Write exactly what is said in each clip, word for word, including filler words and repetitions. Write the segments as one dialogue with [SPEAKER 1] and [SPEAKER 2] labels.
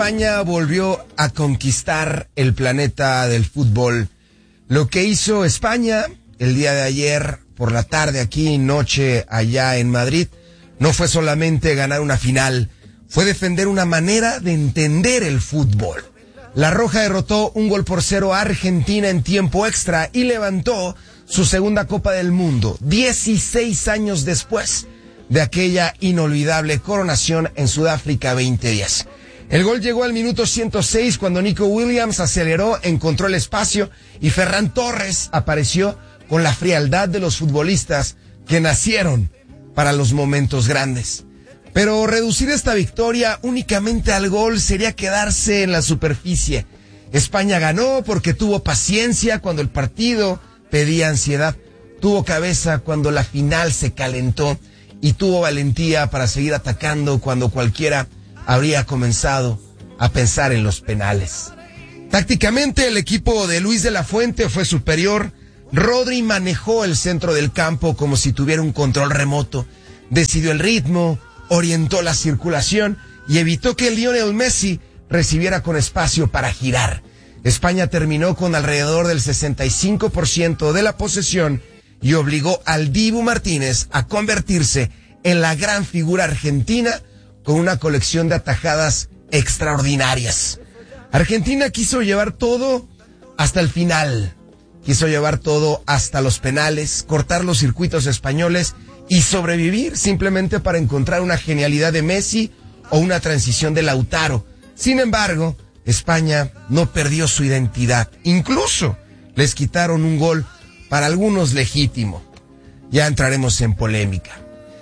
[SPEAKER 1] España volvió a conquistar el planeta del fútbol. Lo que hizo España el día de ayer por la tarde aquí, noche allá en Madrid, no fue solamente ganar una final, fue defender una manera de entender el fútbol. La Roja derrotó un gol por cero a Argentina en tiempo extra y levantó su segunda Copa del Mundo, dieciséis años después de aquella inolvidable coronación en Sudáfrica veinte diez. El gol llegó al minuto ciento seis cuando Nico Williams aceleró, encontró el espacio y Ferran Torres apareció con la frialdad de los futbolistas que nacieron para los momentos grandes. Pero reducir esta victoria únicamente al gol sería quedarse en la superficie. España ganó porque tuvo paciencia cuando el partido pedía ansiedad, tuvo cabeza cuando la final se calentó y tuvo valentía para seguir atacando cuando cualquiera habría comenzado a pensar en los penales. Tácticamente el equipo de Luis de la Fuente fue superior. Rodri manejó el centro del campo como si tuviera un control remoto, decidió el ritmo, orientó la circulación y evitó que Lionel Messi recibiera con espacio para girar. España terminó con alrededor del sesenta y cinco por ciento de la posesión y obligó al Dibu Martínez a convertirse en la gran figura argentina con una colección de atajadas extraordinarias. Argentina quiso llevar todo hasta el final, quiso llevar todo hasta los penales, cortar los circuitos españoles y sobrevivir simplemente para encontrar una genialidad de Messi o una transición de Lautaro. Sin embargo, España no perdió su identidad. Incluso les quitaron un gol para algunos legítimo. Ya entraremos en polémica.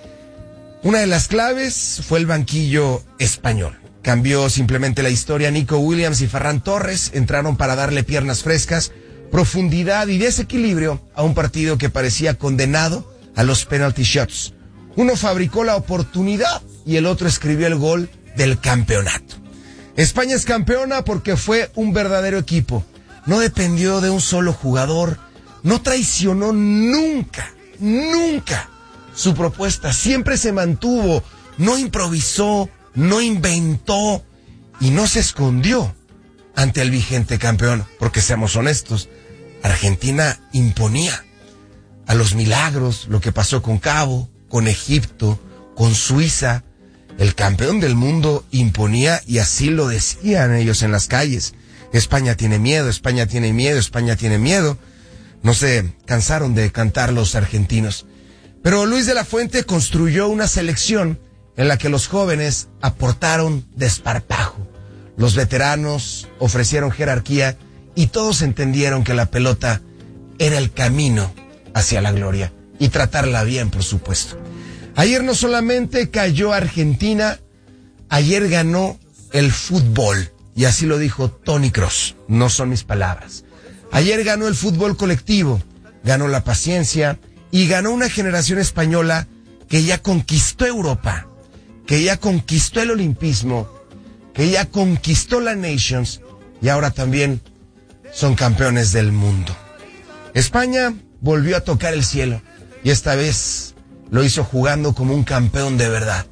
[SPEAKER 1] Una de las claves fue el banquillo español. Cambió simplemente la historia. Nico Williams y Ferran Torres entraron para darle piernas frescas, profundidad y desequilibrio a un partido que parecía condenado a los penalty shots. Uno fabricó la oportunidad y el otro escribió el gol del campeonato. España es campeona porque fue un verdadero equipo. No dependió de un solo jugador. No traicionó nunca, nunca su propuesta. Siempre se mantuvo, no improvisó, no inventó y no se escondió ante el vigente campeón. Porque seamos honestos, Argentina imponía. A los milagros, lo que pasó con Cabo, con Egipto, con Suiza, el campeón del mundo imponía y así lo decían ellos en las calles. España tiene miedo, España tiene miedo, España tiene miedo. No se cansaron de cantar los argentinos. Pero Luis de la Fuente construyó una selección en la que los jóvenes aportaron desparpajo. Los veteranos ofrecieron jerarquía y todos entendieron que la pelota era el camino hacia la gloria y tratarla bien, por supuesto. Ayer no solamente cayó Argentina, ayer ganó el fútbol y así lo dijo Toni Kroos, no son mis palabras. Ayer ganó el fútbol colectivo, ganó la paciencia y ganó una generación española que ya conquistó Europa, que ya conquistó el olimpismo, que ya conquistó la Nations y ahora también son campeones del mundo. España volvió a tocar el cielo y esta vez lo hizo jugando como un campeón de verdad.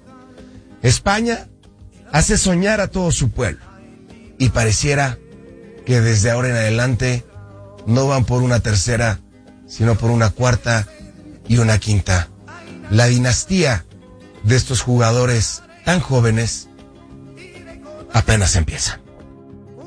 [SPEAKER 1] España hace soñar a todo su pueblo y pareciera que desde ahora en adelante no van por una tercera, sino por una cuarta y una quinta. La dinastía de estos jugadores tan jóvenes apenas empieza.